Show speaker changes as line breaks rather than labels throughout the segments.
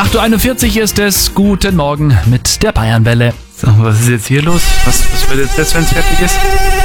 8.41 Uhr ist es. Guten Morgen mit der Bayernwelle.
So, was ist jetzt hier los? Was wird jetzt das, wenn es fertig ist?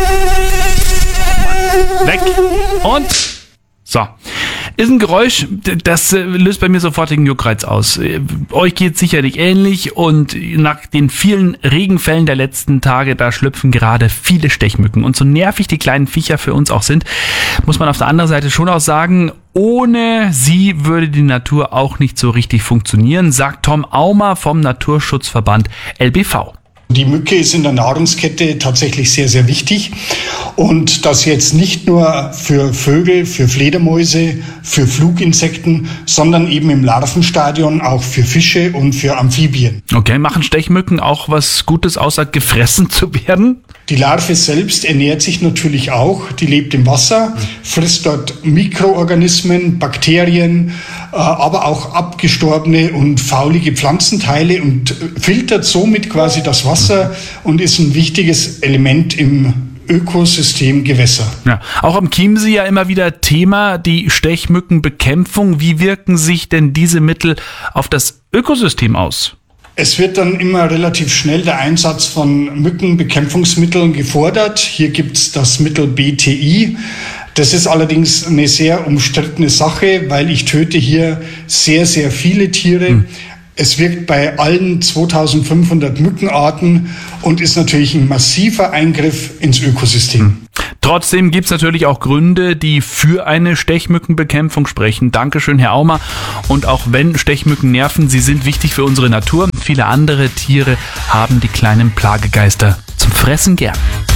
Weg. Und so. Ist ein Geräusch, das löst bei mir sofortigen Juckreiz aus. Euch geht sicherlich ähnlich und nach den vielen Regenfällen der letzten Tage, da schlüpfen gerade viele Stechmücken. Und so nervig die kleinen Viecher für uns auch sind, muss man auf der anderen Seite schon auch sagen, ohne sie würde die Natur auch nicht so richtig funktionieren, sagt Tom Aumer vom Naturschutzverband LBV.
Die Mücke ist in der Nahrungskette tatsächlich sehr, sehr wichtig. Und das jetzt nicht nur für Vögel, für Fledermäuse, für Fluginsekten, sondern eben im Larvenstadion auch für Fische und für Amphibien.
Okay, machen Stechmücken auch was Gutes, außer gefressen zu werden?
Die Larve selbst ernährt sich natürlich auch. Die lebt im Wasser, frisst dort Mikroorganismen, Bakterien, aber auch abgestorbene und faulige Pflanzenteile und filtert somit quasi das Wasser und ist ein wichtiges Element im Ökosystem Gewässer.
Ja, auch am Chiemsee ja immer wieder Thema, die Stechmückenbekämpfung. Wie wirken sich denn diese Mittel auf das Ökosystem aus?
Es wird dann immer relativ schnell der Einsatz von Mückenbekämpfungsmitteln gefordert. Hier gibt es das Mittel BTI. Das ist allerdings eine sehr umstrittene Sache, weil ich töte hier sehr, sehr viele Tiere. Es wirkt bei allen 2500 Mückenarten und ist natürlich ein massiver Eingriff ins Ökosystem.
Trotzdem gibt's natürlich auch Gründe, die für eine Stechmückenbekämpfung sprechen. Dankeschön, Herr Aumer. Und auch wenn Stechmücken nerven, sie sind wichtig für unsere Natur. Viele andere Tiere haben die kleinen Plagegeister zum Fressen gern.